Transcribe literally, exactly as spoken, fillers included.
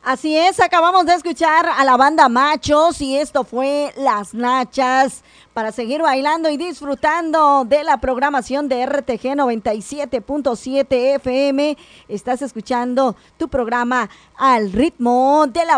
Así es, acabamos de escuchar a la banda Machos y esto fue Las Nachas para seguir bailando y disfrutando de la programación de R T G noventa y siete punto siete F M. Estás escuchando tu programa Al Ritmo de la